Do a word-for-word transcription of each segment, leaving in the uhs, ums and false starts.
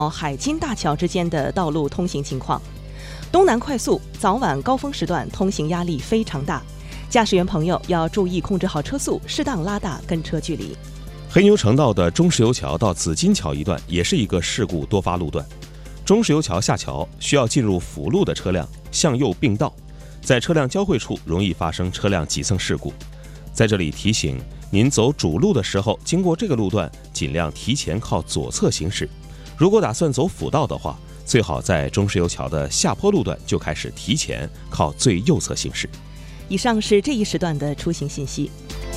海津大桥之间的道路通行情况。东南快速早晚高峰时段通行压力非常大，驾驶员朋友要注意控制好车速，适当拉大跟车距离。 黑牛城道的中石油桥到紫金桥一段也是一个事故多发路段。中石油桥下桥需要进入辅路的车辆向右并道，在车辆交汇处容易发生车辆挤蹭事故。在这里提醒您，走主路的时候，经过这个路段尽量提前靠左侧行驶。如果打算走辅道的话，最好在中石油桥的下坡路段就开始提前靠最右侧行驶。 以上是这一时段的出行信息。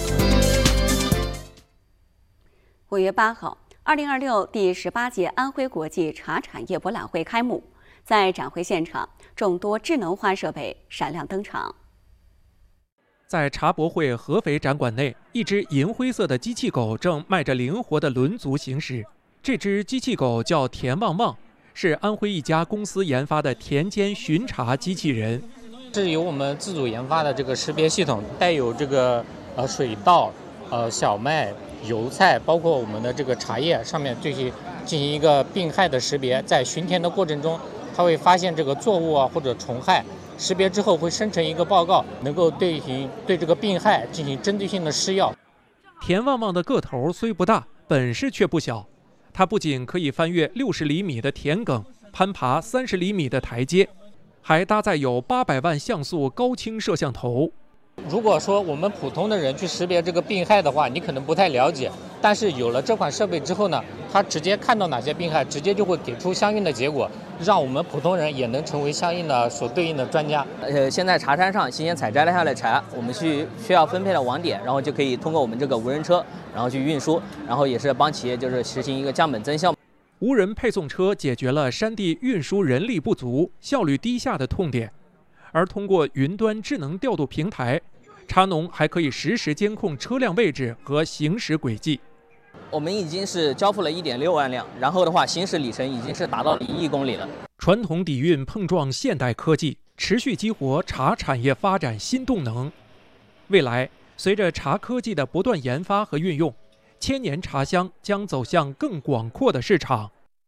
五月八号，二零二六第十八届安徽国际茶产业博览会开幕，在展会现场，众多智能化设备闪亮登场。 在茶博会合肥展馆内，一只银灰色的机器狗正迈着灵活的轮足行驶。这只机器狗叫田旺旺，是安徽一家公司研发的田间巡查机器人。 是由我们自主研发的这个识别系统，带有这个呃水稻、呃小麦、油菜，包括我们的这个茶叶上面进行进行一个病害的识别。在巡田的过程中，它会发现这个作物啊或者虫害，识别之后会生成一个报告，能够对行对这个病害进行针对性的施药。 田旺旺的个头虽不大，本事却不小。它不仅可以翻越六十厘米的田埂，攀爬三十厘米的台阶，还搭载有八百万像素高清摄像头。 如果说我们普通的人去识别这个病害的话，你可能不太了解，但是有了这款设备之后呢，它直接看到哪些病害，直接就会给出相应的结果，让我们普通人也能成为相应的所对应的专家。 呃，现在茶山上新鲜采摘了下来茶，我们去需要分配的网点，然后就可以通过我们这个无人车，然后去运输，然后也是帮企业就是实行一个降本增效。 无人配送车解决了山地运输人力不足、效率低下的痛点。而通过云端智能调度平台，茶农还可以实时监控车辆位置和行驶轨迹。 我们已经是交付了一点六万辆，然后的话，行驶里程已经是达到一亿公里了。 传统底蕴碰撞现代科技，持续激活茶产业发展新动能。未来，随着茶科技的不断研发和运用，千年茶香将走向更广阔的市场。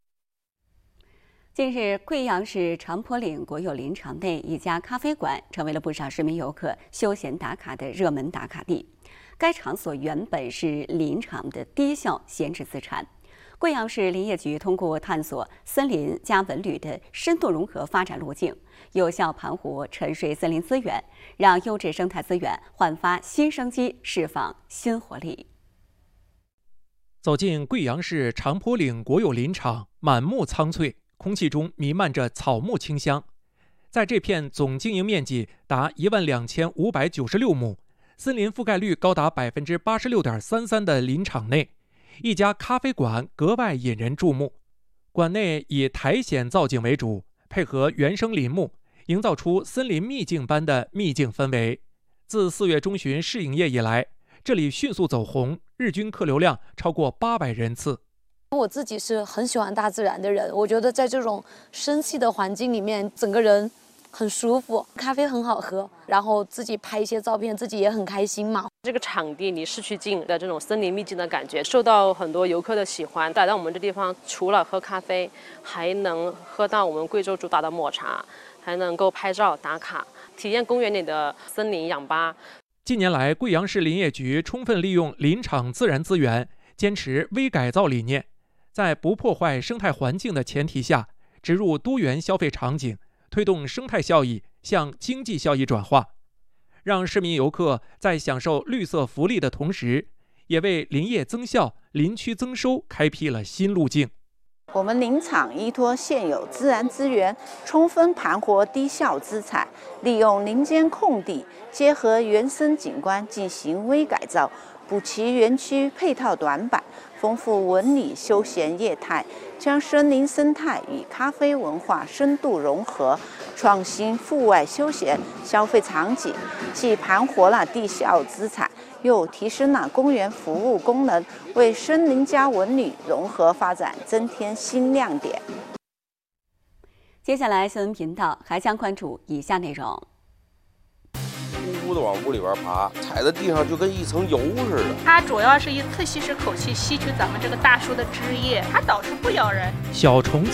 近日，贵阳市长坡岭国有林场内一家咖啡馆成为了不少市民游客休闲打卡的热门打卡地。该场所原本是林场的低效闲置资产。贵阳市林业局通过探索森林加文旅的深度融合发展路径，有效盘活沉睡森林资源，让优质生态资源焕发新生机，释放新活力。 走进贵阳市长坡岭国有林场，满目苍翠，空气中弥漫着草木清香。在这片总经营面积达一万两千五百九十六亩、森林覆盖率高达百分之八十六点三三的林场内，一家咖啡馆格外引人注目。馆内以苔藓造景为主，配合原生林木，营造出森林秘境般的秘境氛围。自四月中旬试营业以来，这里迅速走红，日均客流量超过八百人次。 我自己是很喜欢大自然的人，我觉得在这种生气的环境里面，整个人很舒服，咖啡很好喝，然后自己拍一些照片，自己也很开心嘛。 这个场地离市区近的这种森林秘境的感觉，受到很多游客的喜欢。来到我们这地方，除了喝咖啡，还能喝到我们贵州主打的抹茶，还能够拍照打卡，体验公园里的森林氧吧。 近年来，贵阳市林业局充分利用林场自然资源，坚持微改造理念，在不破坏生态环境的前提下，植入多元消费场景，推动生态效益向经济效益转化，让市民游客在享受绿色福利的同时，也为林业增效、林区增收开辟了新路径。 我们林场依托现有自然资源，充分盘活低效资产，利用林间空地，结合原生景观进行微改造，补齐园区配套短板，丰富文理休闲业态，将森林生态与咖啡文化深度融合，创新户外休闲消费场景，既盘活了低效资产，又提升了公园服务功能，为森林加文旅融合发展增添新亮点。 接下来新闻频道还将关注以下内容。 呼呼的往屋里边爬，踩在地上就跟一层油似的。 它主要是一次吸食口气吸取咱们这个大树的汁液，它倒是不咬人。 小虫